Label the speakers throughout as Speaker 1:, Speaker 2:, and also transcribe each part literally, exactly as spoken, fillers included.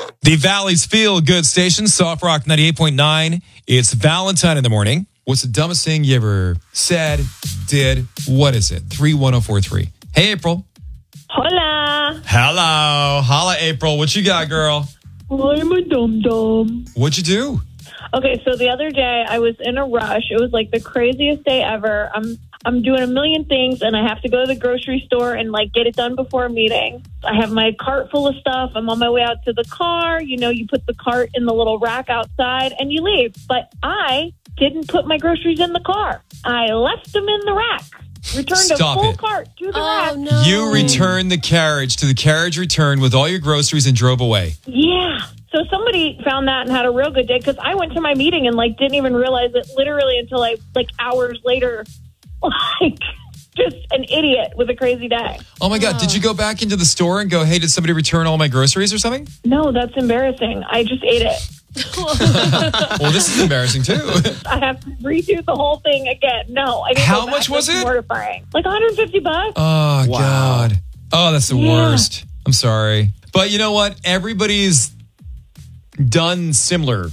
Speaker 1: The Valley's Feel Good Station, Soft Rock ninety-eight point nine. It's Valentine in the morning. What's the dumbest thing you ever said, did? What is it? three one zero four three. Hey, April.
Speaker 2: Hola.
Speaker 1: Hello. Holla, April. What you got, girl?
Speaker 2: I'm a dum-dum.
Speaker 1: What'd you do?
Speaker 2: Okay, so the other day I was in a rush. It was like the craziest day ever. I'm I'm doing a million things, and I have to go to the grocery store and like get it done before a meeting. I have my cart full of stuff. I'm on my way out to the car. You know, you put the cart in the little rack outside and you leave. But I didn't put my groceries in the car. I left them in the rack. Returned
Speaker 1: Stop
Speaker 2: a full
Speaker 1: it.
Speaker 2: cart to the
Speaker 3: Oh,
Speaker 2: rack.
Speaker 3: no.
Speaker 1: You returned the carriage to the carriage return with all your groceries and drove away.
Speaker 2: Yeah. So somebody found that and had a real good day because I went to my meeting and like didn't even realize it literally until I like hours later, like just an idiot with a crazy day.
Speaker 1: Oh, my God. Did you go back into the store and go, hey, did somebody return all my groceries or something?
Speaker 2: No, that's embarrassing. I just ate it.
Speaker 1: Well, this is embarrassing, too.
Speaker 2: I have to redo the whole thing again. No, I didn't.
Speaker 1: How
Speaker 2: go back.
Speaker 1: much was
Speaker 2: That's
Speaker 1: it?
Speaker 2: Mortifying. Like one hundred fifty bucks.
Speaker 1: Oh,
Speaker 4: Wow.
Speaker 1: God. Oh, that's the
Speaker 2: Yeah.
Speaker 1: worst. I'm sorry. But you know what? Everybody's done similar.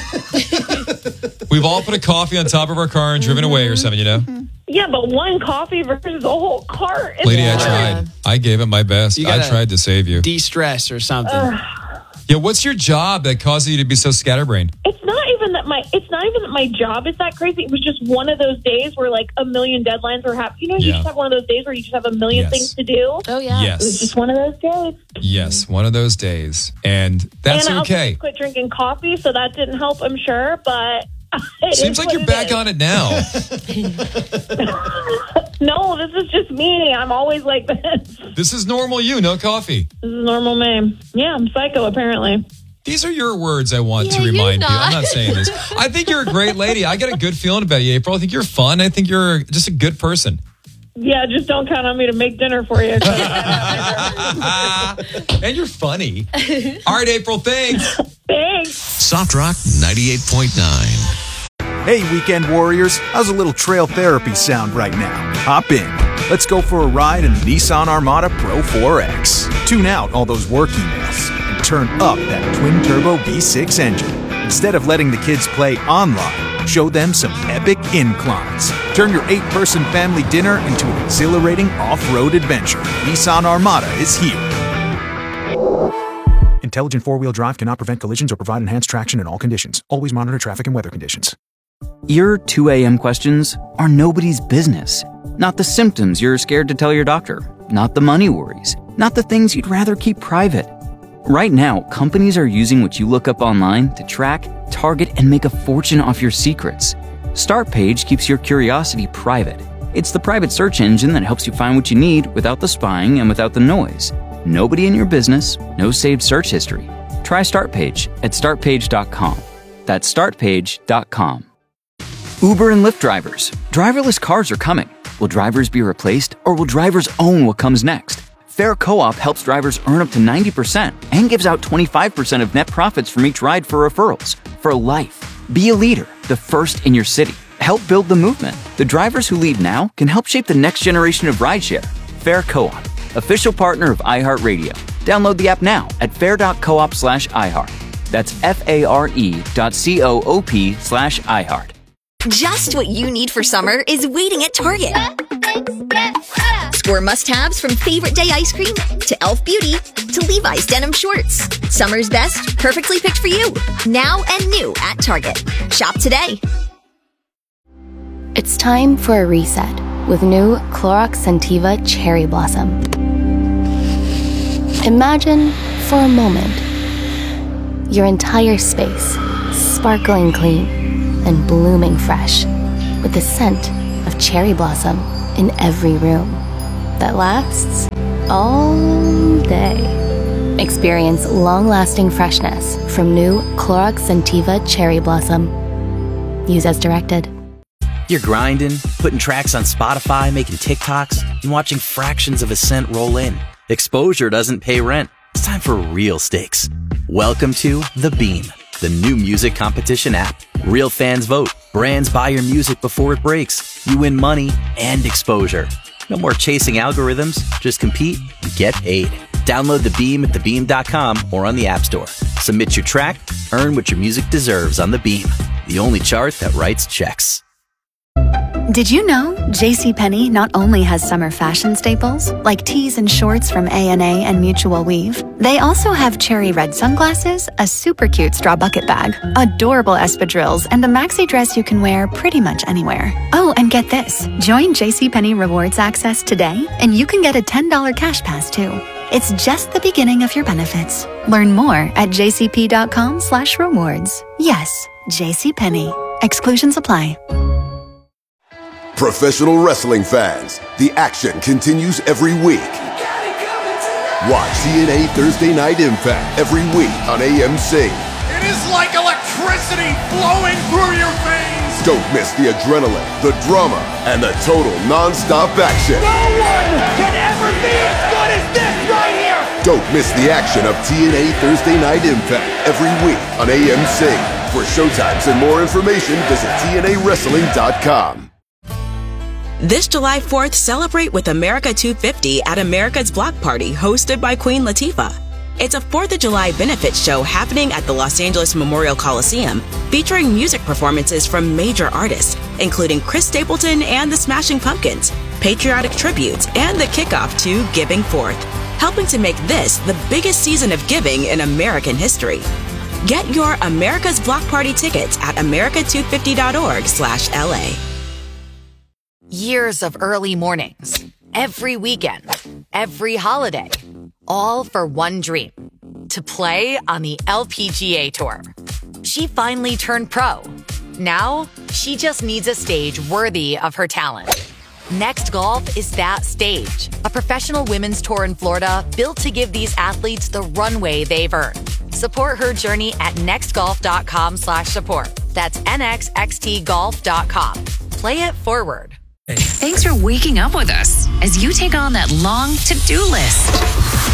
Speaker 1: We've all put a coffee on top of our car and driven away or something, you know?
Speaker 2: Yeah, but one coffee versus a whole cart. Is
Speaker 1: Lady, I
Speaker 3: Yeah.
Speaker 1: tried. I gave it my best.
Speaker 4: You
Speaker 1: I
Speaker 4: gotta
Speaker 1: tried to save you.
Speaker 4: De-stress or something.
Speaker 1: Yeah, what's your job that causes you to be so scatterbrained?
Speaker 2: It's not even that my. It's not even that my job is that crazy. It was just one of those days where like a million deadlines were happening. You know, you
Speaker 1: Yeah.
Speaker 2: just have one of those days where you just have a million
Speaker 1: Yes.
Speaker 2: things to do.
Speaker 3: Oh, yeah.
Speaker 2: It was
Speaker 1: Yes.
Speaker 2: just one of those days.
Speaker 1: Yes, one of those days. And that's
Speaker 2: and I also
Speaker 1: okay.
Speaker 2: just quit drinking coffee, so that didn't help. I'm sure, but it
Speaker 1: Seems
Speaker 2: is
Speaker 1: like
Speaker 2: what
Speaker 1: you're
Speaker 2: it
Speaker 1: back
Speaker 2: is.
Speaker 1: on it now.
Speaker 2: No, this is just me. I'm always like this.
Speaker 1: This is normal you, no coffee.
Speaker 2: This is normal me. Yeah, I'm psycho apparently.
Speaker 1: These are your words I want
Speaker 3: Yeah,
Speaker 1: to
Speaker 3: you're
Speaker 1: remind people. I'm
Speaker 3: not.
Speaker 1: not saying this. I think you're a great lady. I got a good feeling about you, April. I think you're fun. I think you're just a good person.
Speaker 2: Yeah, just don't count on me to make dinner for you.
Speaker 1: And you're funny. All right, April, thanks.
Speaker 2: Thanks.
Speaker 5: Soft Rock ninety-eight point nine.
Speaker 6: Hey, weekend warriors, how's a little trail therapy sound right now? Hop in. Let's go for a ride in the Nissan Armada Pro four X. Tune out all those work emails and turn up that twin-turbo V six engine. Instead of letting the kids play online, show them some epic inclines. Turn your eight-person family dinner into an exhilarating off-road adventure. Nissan Armada is here. Intelligent four-wheel drive cannot prevent collisions or provide enhanced traction in all conditions. Always monitor traffic and weather conditions.
Speaker 7: Your two a.m. questions are nobody's business. Not the symptoms you're scared to tell your doctor. Not the money worries. Not the things you'd rather keep private. Right now, companies are using what you look up online to track, target, and make a fortune off your secrets. Startpage keeps your curiosity private. It's the private search engine that helps you find what you need without the spying and without the noise. Nobody in your business, no saved search history. Try Startpage at start page dot com. That's start page dot com. Uber and Lyft drivers. Driverless cars are coming. Will drivers be replaced, or will drivers own what comes next? Fair Co-op helps drivers earn up to ninety percent and gives out twenty-five percent of net profits from each ride for referrals. For life. Be a leader, the first in your city. Help build the movement. The drivers who lead now can help shape the next generation of rideshare. Fair Co-op, official partner of iHeartRadio. Download the app now at fair.coop slash iHeart. That's F-A-R-E dot C-O-O-P slash iHeart.
Speaker 8: Just what you need for summer is waiting at Target. Score must-haves from favorite day ice cream to Elf Beauty to Levi's denim shorts. Summer's best, perfectly picked for you. Now and new at Target. Shop today.
Speaker 9: It's time for a reset with new Clorox Scentiva Cherry Blossom. Imagine, for a moment, your entire space sparkling clean and blooming fresh with the scent of cherry blossom in every room that lasts all day. Experience long-lasting freshness from new Clorox Scentiva Cherry Blossom. Use as directed.
Speaker 10: You're grinding, putting tracks on Spotify, making TikToks, and watching fractions of a cent roll in. Exposure doesn't pay rent. It's time for real stakes. Welcome to The Beam, the new music competition app. Real fans vote. Brands buy your music before it breaks. You win money and exposure. No more chasing algorithms. Just compete and get paid. Download The Beam at the beam dot com or on the App Store. Submit your track, earn what your music deserves on The Beam, the only chart that writes checks.
Speaker 3: Did you know JCPenney not only has summer fashion staples, like tees and shorts from A and A and Mutual Weave, they also have cherry red sunglasses, a super cute straw bucket bag, adorable espadrilles, and a maxi dress you can wear pretty much anywhere. Oh, and get this. Join JCPenney Rewards Access today, and you can get a ten dollars cash pass, too. It's just the beginning of your benefits. Learn more at jcp.com slash rewards. Yes, JCPenney. Exclusions apply.
Speaker 4: Professional wrestling fans, the action continues every week. Watch T N A Thursday Night Impact every week on A M C.
Speaker 11: It is like electricity flowing through your veins.
Speaker 4: Don't miss the adrenaline, the drama, and the total non-stop action.
Speaker 11: No one can ever be as good as this right here.
Speaker 4: Don't miss the action of T N A Thursday Night Impact every week on A M C. For showtimes and more information, visit T N A wrestling dot com.
Speaker 12: This July fourth, celebrate with America two fifty at America's Block Party, hosted by Queen Latifah. It's a fourth of July benefit show happening at the Los Angeles Memorial Coliseum, featuring music performances from major artists, including Chris Stapleton and the Smashing Pumpkins, patriotic tributes, and the kickoff to Giving Forth, helping to make this the biggest season of giving in American history. Get your America's Block Party tickets at america two fifty dot org slash L A.
Speaker 13: Years of early mornings, every weekend, every holiday, all for one dream, to play on the L P G A Tour. She finally turned pro. Now, she just needs a stage worthy of her talent. Next Golf is that stage, a professional women's tour in Florida built to give these athletes the runway they've earned. Support her journey at nextgolf.com slash support. That's nxxt golf dot com. Play it forward.
Speaker 14: Thanks for waking up with us as you take on that long to-do list.